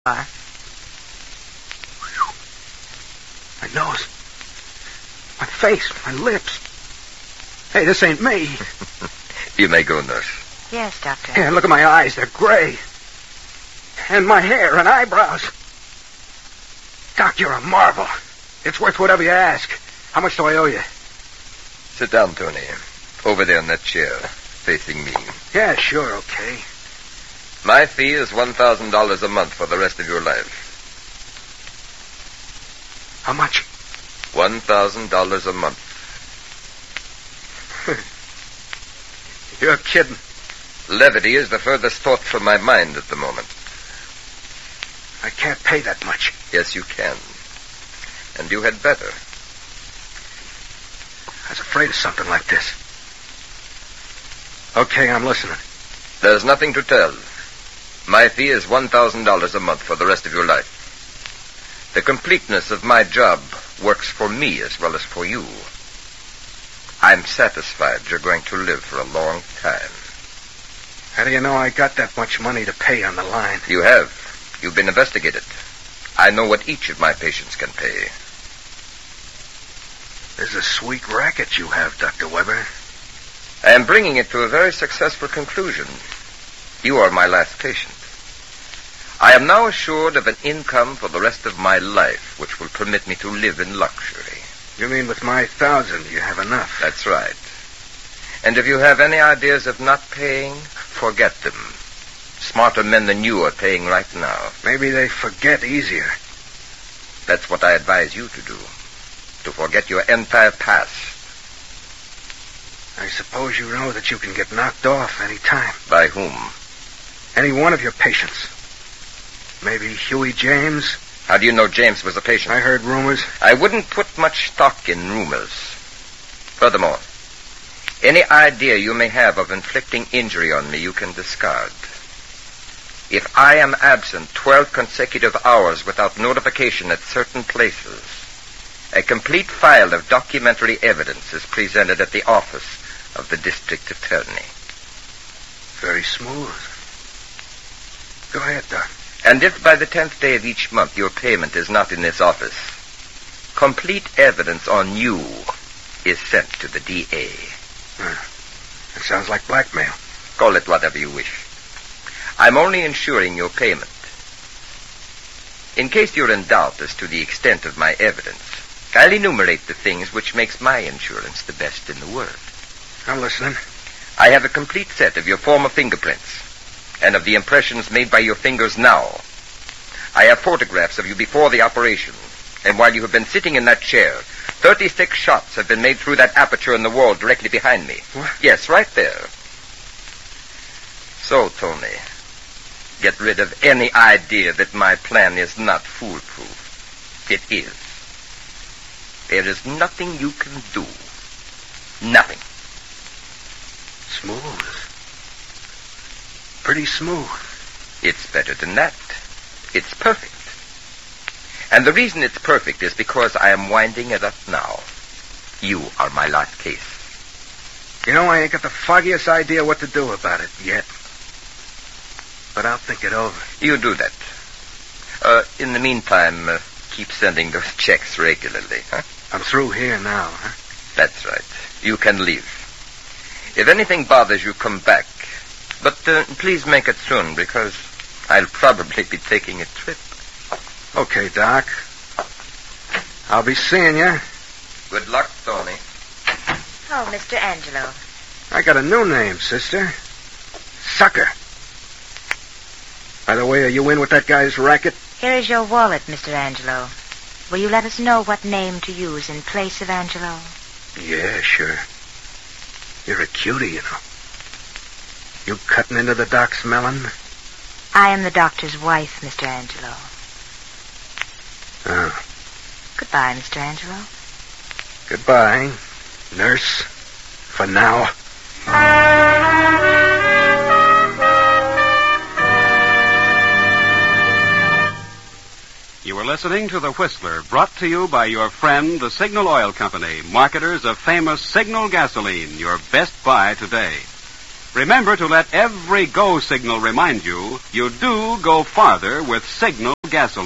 My nose. My face. My lips. Hey, this ain't me. You may go, nurse. Yes, Doctor. Yeah, look at my eyes. They're gray. And my hair and eyebrows. Doc, you're a marvel. It's worth whatever you ask. How much do I owe you? Sit down, Tony. Over there in that chair, facing me. Yeah, sure, okay. My fee is $1,000 a month for the rest of your life. How much? $1,000 a month. You're kidding. Levity is the furthest thought from my mind at the moment. I can't pay that much. Yes, you can. And you had better. I was afraid of something like this. Okay, I'm listening. There's nothing to tell. My fee is $1,000 a month for the rest of your life. The completeness of my job works for me as well as for you. I'm satisfied you're going to live for a long time. How do you know I got that much money to pay on the line? You have. You've been investigated. I know what each of my patients can pay. This is a sweet racket you have, Dr. Weber. I am bringing it to a very successful conclusion. You are my last patient. I am now assured of an income for the rest of my life, which will permit me to live in luxury. You mean with my 1,000, you have enough? That's right. And if you have any ideas of not paying, forget them. Smarter men than you are paying right now. Maybe they forget easier. That's what I advise you to do. To forget your entire past. I suppose you know that you can get knocked off any time. By whom? Any one of your patients. Maybe Huey James. How do you know James was a patient? I heard rumors. I wouldn't put much stock in rumors. Furthermore, any idea you may have of inflicting injury on me, you can discard. If I am absent 12 consecutive hours without notification at certain places, a complete file of documentary evidence is presented at the office of the district attorney. Very smooth. Go ahead, Doc. And if by the 10th day of each month your payment is not in this office, complete evidence on you is sent to the DA. That sounds like blackmail. Call it whatever you wish. I'm only ensuring your payment. In case you're in doubt as to the extent of my evidence, I'll enumerate the things which makes my insurance the best in the world. I'm listening. I have a complete set of your former fingerprints and of the impressions made by your fingers now. I have photographs of you before the operation, and while you have been sitting in that chair, 36 shots have been made through that aperture in the wall directly behind me. What? Yes, right there. So, Tony, get rid of any idea that my plan is not foolproof. It is. There is nothing you can do. Nothing. Smooth. Pretty smooth. It's better than that. It's perfect. And the reason it's perfect is because I am winding it up now. You are my last case. You know, I ain't got the foggiest idea what to do about it yet. But I'll think it over. You do that. In the meantime, keep sending those checks regularly, huh? I'm through here now, huh? That's right. You can leave. If anything bothers you, come back. But please make it soon, because I'll probably be taking a trip. Okay, Doc. I'll be seeing you. Good luck, Tony. Oh, Mr. Angelo. I got a new name, sister. Sucker. By the way, are you in with that guy's racket? Here is your wallet, Mr. Angelo. Will you let us know what name to use in place of Angelo? Yeah, sure. You're a cutie, you know. You cutting into the doc's melon? I am the doctor's wife, Mr. Angelo. Oh. Goodbye, Mr. Angelo. Goodbye, nurse. For now. You were listening to The Whistler, brought to you by your friend, the Signal Oil Company, marketers of famous Signal gasoline, your best buy today. Remember to let every go signal remind you, you do go farther with Signal gasoline.